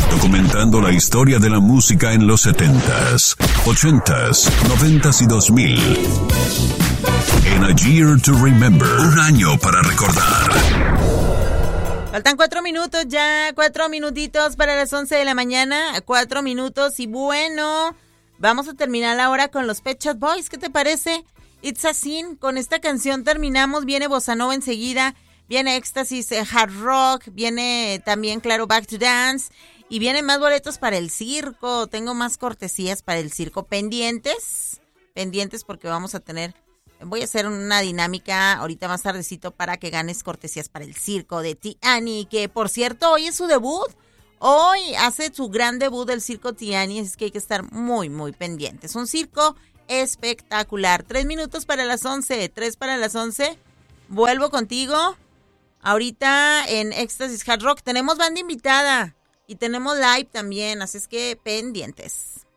documentando la historia de la música en los 70s, 80s, 90s y 2000. En A Year to Remember, un año para recordar. Faltan 4 minutos ya, 4 minutitos para las 11 de la mañana, 4 minutos y bueno, vamos a terminar la hora con los Pet Shop Boys, ¿qué te parece? It's a Sin, con esta canción terminamos, viene Bossa Nova enseguida, viene Éxtasis, Hard Rock, viene también, claro, Back to Dance y vienen más boletos para el circo, tengo más cortesías para el circo, pendientes porque voy a hacer una dinámica ahorita más tardecito para que ganes cortesías para el circo de Tiani, que por cierto hoy es su debut. Hoy hace su gran debut del circo Tiani, así que hay que estar muy, muy pendientes. Un circo espectacular. 3 minutos para las 11, 3 para las 11. Vuelvo contigo. Ahorita en Éxtasis Hard Rock tenemos banda invitada y tenemos live también, así es que pendientes.